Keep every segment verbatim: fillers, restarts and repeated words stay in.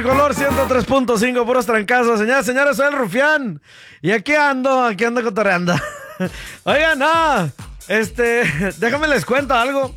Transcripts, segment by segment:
Color ciento tres punto cinco, puros trancazos. Señoras, señores, soy el Rufián. Y aquí ando, aquí ando cotorreando. Oigan, no, este, déjame les cuento algo.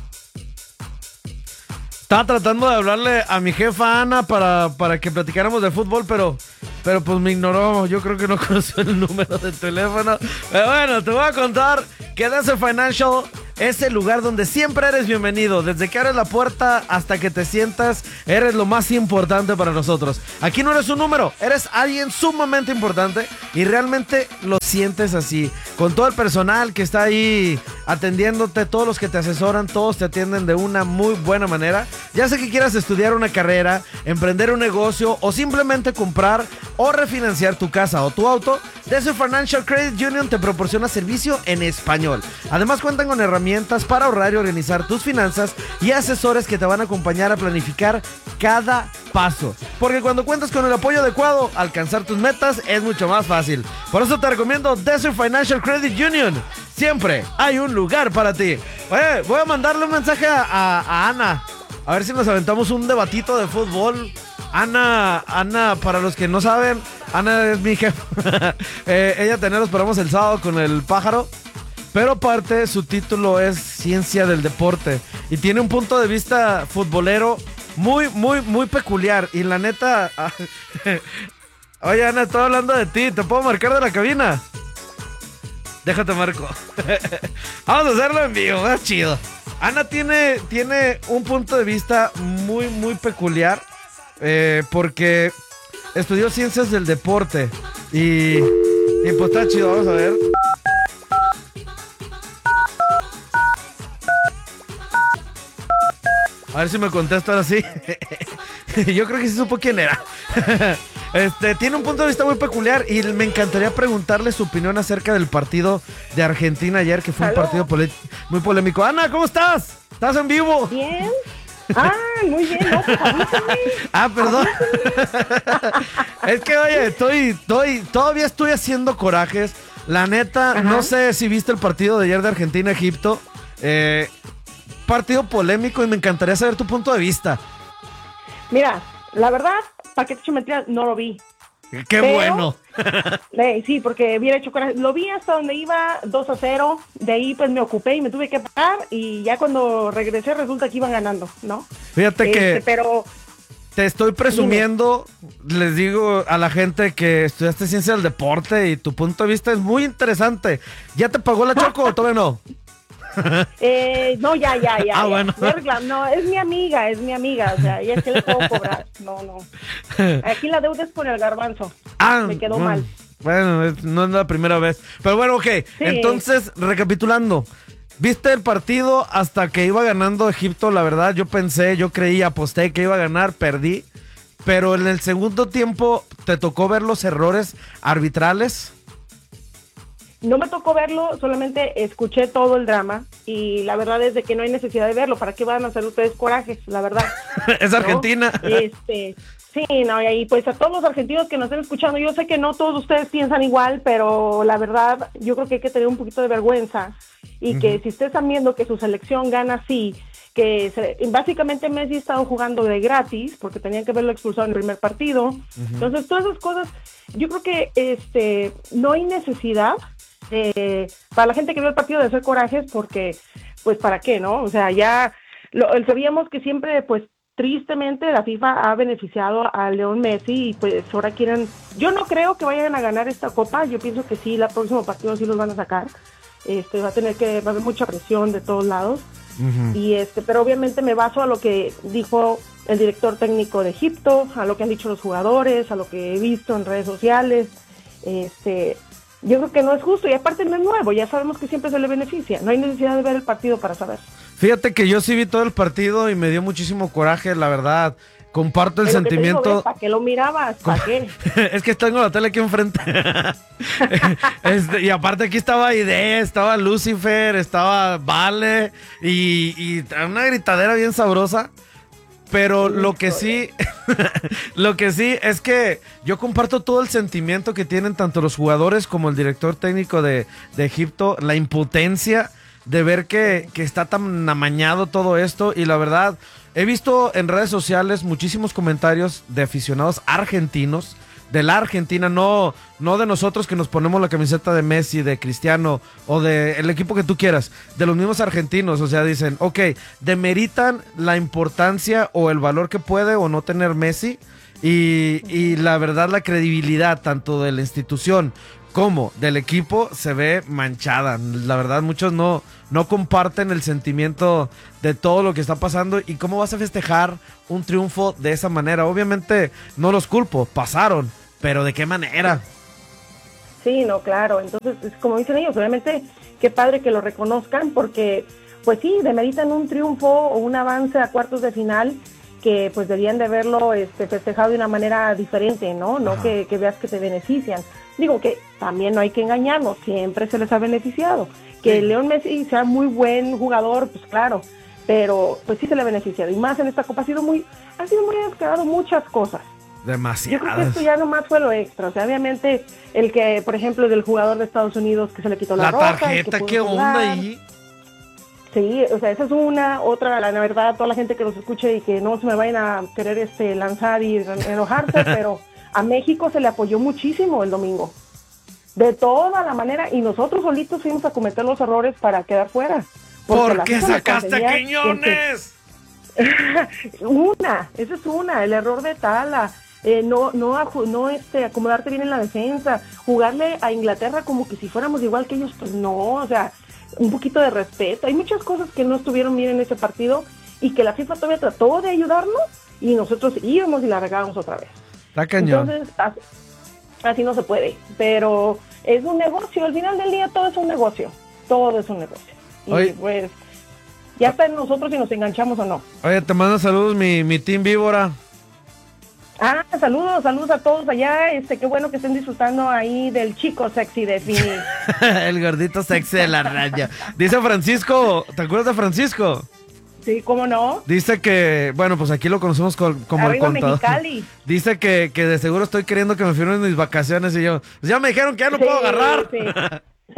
Estaba tratando de hablarle a mi jefa Ana para, para que platicáramos de fútbol, pero, pero pues me ignoró. Yo creo que no conoció el número de teléfono. Pero bueno, te voy a contar que Desert Financial es el lugar donde siempre eres bienvenido. Desde que abres la puerta hasta que te sientas, eres lo más importante para nosotros. Aquí no eres un número, eres alguien sumamente importante y realmente lo sientes así. Con todo el personal que está ahí atendiéndote, todos los que te asesoran, todos te atienden de una muy buena manera. Ya sea que quieras estudiar una carrera, emprender un negocio o simplemente comprar o refinanciar tu casa o tu auto, Desert Financial Credit Union te proporciona servicio en español. Además cuentan con herramientas para ahorrar y organizar tus finanzas y asesores que te van a acompañar a planificar cada paso. Porque cuando cuentas con el apoyo adecuado, alcanzar tus metas es mucho más fácil. Por eso te recomiendo Desert Financial Credit Union. Siempre hay un lugar para ti. Oye, voy a mandarle un mensaje a, a, a Ana. A ver si nos aventamos un debatito de fútbol. Ana, Ana, para los que no saben, Ana es mi jefa. eh, ella también nos paramos el sábado con el pájaro. Pero aparte, su título es Ciencia del Deporte. Y tiene un punto de vista futbolero muy, muy, muy peculiar. Y la neta... Oye, Ana, estoy hablando de ti. ¿Te puedo marcar de la cabina? Déjate marco. Vamos a hacerlo en vivo, es chido. Ana tiene, tiene un punto de vista muy, muy peculiar. Eh, porque estudió Ciencias del Deporte. Y, y pues está chido, vamos a ver. A ver si me contesta ahora sí. Yo creo que sí supo quién era. Este, tiene un punto de vista muy peculiar y me encantaría preguntarle su opinión acerca del partido de Argentina ayer, que fue un partido pole- muy polémico. Ana, ¿cómo estás? ¿Estás en vivo? Bien. Ah, muy bien, no, pues avísame. Ah, perdón. Es que, oye, estoy, estoy, todavía estoy haciendo corajes. La neta, Ajá. no sé si viste el partido de ayer de Argentina-Egipto. Eh... Partido polémico y me encantaría saber tu punto de vista. Mira, la verdad, para que te eche mentiras, no lo vi. ¡Qué Pero, bueno! eh, sí, porque hubiera hecho coraje. Lo vi hasta donde iba dos a cero. De ahí pues me ocupé y me tuve que parar. Y ya cuando regresé resulta que iban ganando, ¿no? Fíjate este, que... Pero... Te estoy presumiendo, Dime. Les digo a la gente que estudiaste Ciencia del Deporte y tu punto de vista es muy interesante. ¿Ya te pagó la Choco o todavía no? Eh, no, ya, ya, ya. Ah, ya. bueno. No, es mi amiga, es mi amiga. O sea, ya es que le puedo cobrar. No, no. Aquí la deuda es con el garbanzo. Ah, me quedó bueno, mal. Bueno, es, no es la primera vez. Pero bueno, ok. Sí. Entonces, recapitulando. ¿Viste el partido hasta que iba ganando Egipto? La verdad, yo pensé, yo creí, aposté que iba a ganar, perdí. Pero en el segundo tiempo, ¿te tocó ver los errores arbitrales? No me tocó verlo, solamente escuché todo el drama y la verdad es de que no hay necesidad de verlo. ¿Para qué van a hacer ustedes corajes? La verdad. Es Argentina. ¿No? Este, sí, no, y ahí pues a todos los argentinos que nos estén escuchando, yo sé que no todos ustedes piensan igual, pero la verdad yo creo que hay que tener un poquito de vergüenza y uh-huh. que si ustedes están viendo que su selección gana así, que se, básicamente Messi estaba jugando de gratis porque tenían que verlo expulsado en el primer partido. Uh-huh. Entonces todas esas cosas, yo creo que este no hay necesidad Eh, para la gente que vio el partido de hacer corajes porque, pues, ¿para qué, no? O sea, ya lo, sabíamos que siempre, pues, tristemente la FIFA ha beneficiado a León Messi y pues ahora quieren, yo no creo que vayan a ganar esta copa, yo pienso que sí, el próximo partido sí los van a sacar, este va a tener que, va a haber mucha presión de todos lados, uh-huh. y este, pero obviamente me baso a lo que dijo el director técnico de Egipto, a lo que han dicho los jugadores, a lo que he visto en redes sociales, este... Yo creo que no es justo y aparte no es nuevo, ya sabemos que siempre se le beneficia, no hay necesidad de ver el partido para saber. Fíjate que yo sí vi todo el partido y me dio muchísimo coraje, la verdad. Comparto el Pero sentimiento. ¿Para qué lo mirabas? ¿Para qué? Es que tengo la tele aquí enfrente. este, y aparte aquí estaba Aide, estaba Lucifer, estaba Vale y, y una gritadera bien sabrosa. Pero lo que sí, lo que sí es que yo comparto todo el sentimiento que tienen tanto los jugadores como el director técnico de, de Egipto, la impotencia de ver que, que está tan amañado todo esto y la verdad, he visto en redes sociales muchísimos comentarios de aficionados argentinos, de la Argentina, no, no de nosotros que nos ponemos la camiseta de Messi, de Cristiano o de el equipo que tú quieras, de los mismos argentinos. O sea, dicen, ok, demeritan la importancia o el valor que puede o no tener Messi y, y la verdad la credibilidad tanto de la institución como del equipo se ve manchada. La verdad, muchos no, no comparten el sentimiento de todo lo que está pasando y cómo vas a festejar un triunfo de esa manera. Obviamente no los culpo, pasaron, pero ¿de qué manera? Sí, no, claro. Entonces, es como dicen ellos, obviamente, qué padre que lo reconozcan porque, pues sí, demeritan un triunfo o un avance a cuartos de final que pues debían de verlo este, festejado de una manera diferente, ¿no? No que, que veas que te benefician. Digo que también no hay que engañarnos, siempre se les ha beneficiado. Que sí. León Messi sea muy buen jugador, pues claro, pero pues sí se le ha beneficiado. Y más en esta Copa ha sido muy, ha sido muy descarado muchas cosas. Demasiadas. Yo creo que esto ya nomás fue lo extra. O sea, obviamente, el que, por ejemplo, del jugador de Estados Unidos que se le quitó la, la roja. tarjeta, ¿qué onda ahí? Sí, o sea, esa es una, otra, la verdad, toda la gente que nos escuche y que no se me vayan a querer este lanzar y enojarse, pero a México se le apoyó muchísimo el domingo. De toda la manera, y nosotros solitos fuimos a cometer los errores para quedar fuera. ¿Por qué sacaste a Quiñones? Una, esa es una, el error de Tala. Eh, no, no, no este, acomodarte bien en la defensa, jugarle a Inglaterra como que si fuéramos igual que ellos, pues no, o sea, un poquito de respeto. Hay muchas cosas que no estuvieron bien en ese partido y que la FIFA todavía trató de ayudarnos y nosotros íbamos y la regábamos otra vez. Está cañón. Entonces, así, así no se puede, pero es un negocio, al final del día todo es un negocio, todo es un negocio. Y Oye. pues, ya está en nosotros si nos enganchamos o no. Oye, te mando saludos mi, mi team Víbora. Ah, saludos, saludos a todos allá, este, qué bueno que estén disfrutando ahí del chico sexy de Fini. El gordito sexy de la raya. Dice Francisco, ¿te acuerdas de Francisco? Sí, ¿cómo no? Dice que, bueno, pues aquí lo conocemos con, como Arriba el contador. Mexicali. Dice que, que de seguro estoy queriendo que me firmen mis vacaciones y yo, pues ya me dijeron que ya no sí, puedo agarrar. Sí.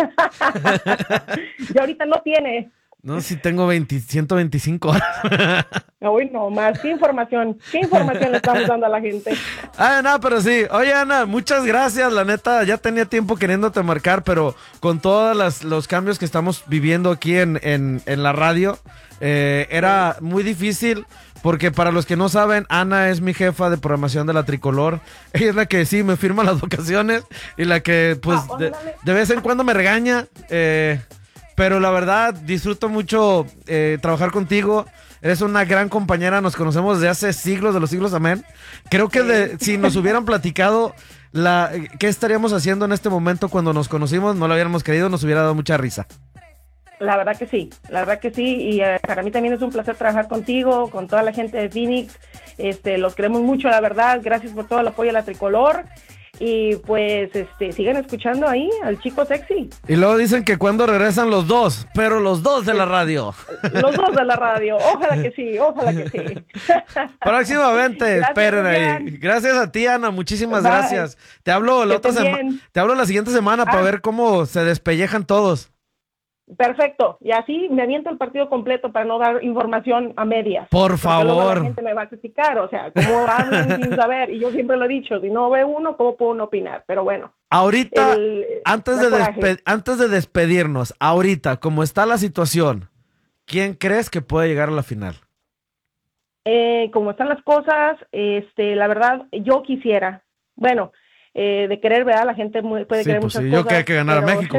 Y ahorita no tiene. No, si tengo veinte, ciento veinticinco horas. Uy, no más. ¿Qué información? ¿Qué información le estamos dando a la gente? Ah, no, pero sí. Oye, Ana, muchas gracias. La neta, ya tenía tiempo queriéndote marcar, pero con todos las, los cambios que estamos viviendo aquí en, en, en la radio, eh, era muy difícil. Porque para los que no saben, Ana es mi jefa de programación de la Tricolor. Ella es la que sí me firma las vacaciones y la que, pues, ah, de, de vez en cuando me regaña. Eh... Pero la verdad, disfruto mucho eh, trabajar contigo. Eres una gran compañera, nos conocemos desde hace siglos, de los siglos, amén. Creo que de, si nos hubieran platicado la, qué estaríamos haciendo en este momento cuando nos conocimos, no lo hubiéramos creído, nos hubiera dado mucha risa. La verdad que sí, la verdad que sí. Y eh, para mí también es un placer trabajar contigo, con toda la gente de Phoenix. Este, los queremos mucho, la verdad. Gracias por todo el apoyo a la Tricolor. Y pues este sigan escuchando ahí al chico sexy. Y luego dicen que cuando regresan los dos, pero los dos de la radio. Los dos de la radio, ojalá que sí, ojalá que sí. Próximamente, esperen ahí. Gracias a ti, Ana, muchísimas Bye. gracias. Te hablo la otra semana, te hablo la siguiente semana ah. para ver cómo se despellejan todos. Perfecto, y así me aviento el partido completo para no dar información a medias. Por favor. La gente me va a criticar, o sea, ¿cómo hablan sin saber? Y yo siempre lo he dicho, si no ve uno, ¿cómo puedo no opinar? Pero bueno. Ahorita, el, antes, de despe- antes de despedirnos, ahorita, como está la situación, ¿quién crees que puede llegar a la final? Eh, como están las cosas, este, la verdad, yo quisiera, bueno, Eh, de querer, ¿verdad? La gente muy, puede sí, querer pues muchas sí, cosas. Yo que hay que ganar pero, a México.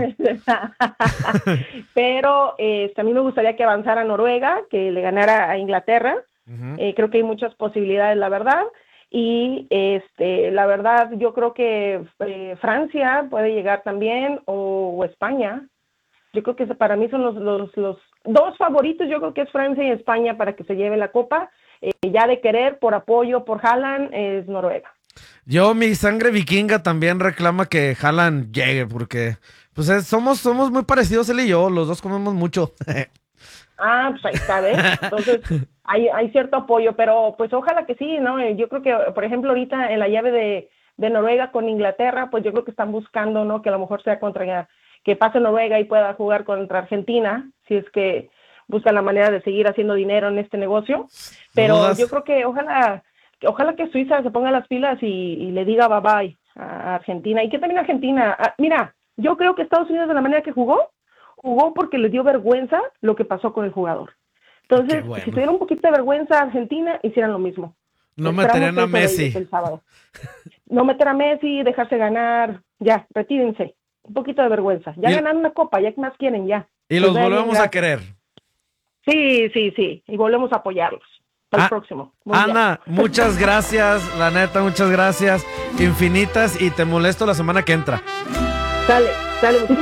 pero eh, a mí me gustaría que avanzara Noruega, que le ganara a Inglaterra. Uh-huh. Eh, creo que hay muchas posibilidades, la verdad. Y este, la verdad, yo creo que eh, Francia puede llegar también, o, o España. Yo creo que para mí son los, los, los dos favoritos, yo creo que es Francia y España para que se lleve la Copa. Eh, ya de querer, por apoyo, por Haaland, es Noruega. Yo, mi sangre vikinga también reclama que Haaland llegue, porque pues es, somos, somos muy parecidos él y yo, los dos comemos mucho. Ah, pues ahí está, ¿ves? Entonces hay, hay cierto apoyo, pero pues ojalá que sí, ¿no? Yo creo que, por ejemplo, ahorita en la llave de, de Noruega con Inglaterra, pues yo creo que están buscando, ¿no? Que a lo mejor sea contra, que pase Noruega y pueda jugar contra Argentina, si es que, buscan la manera de seguir haciendo dinero en este negocio, pero dudas. yo creo que ojalá, que ojalá que Suiza se ponga las pilas y, y le diga bye bye a Argentina, y que también Argentina, ah, mira, yo creo que Estados Unidos de la manera que jugó, jugó porque le dio vergüenza lo que pasó con el jugador. Entonces, Qué bueno. si tuviera un poquito de vergüenza Argentina, hicieran lo mismo. No Esperamos meterían a eso de Messi. ellos el sábado. No meter a Messi, dejarse ganar, ya, retírense. Un poquito de vergüenza. Ya Y- ganaron una copa, ya que más quieren, ya. Y los Pues vayan, volvemos a gracias. querer. Sí, sí, sí. Y volvemos a apoyarlos. Para Ah, el próximo. Mundial. Ana, muchas gracias, la neta, muchas gracias infinitas y te molesto la semana que entra. Sale, sale.